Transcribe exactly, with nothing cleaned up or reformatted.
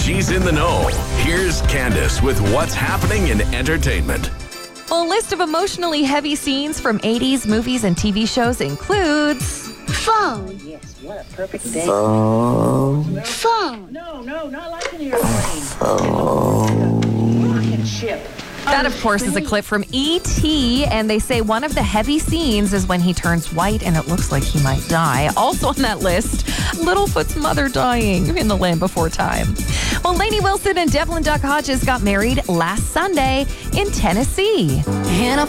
She's in the know. Here's Candace with what's happening in entertainment. A list of emotionally heavy scenes from eighties movies and T V shows includes... Phone. Yes, what a perfect day. Phone. Phone. No, no, not like an airplane. Phone. Rocket ship. That, of course, is a clip from E T, and they say one of the heavy scenes is when he turns white and it looks like he might die. Also on that list, Littlefoot's mother dying in The Land Before Time. Well, Lainey Wilson and Devlin Duck Hodges got married last Sunday in Tennessee. In a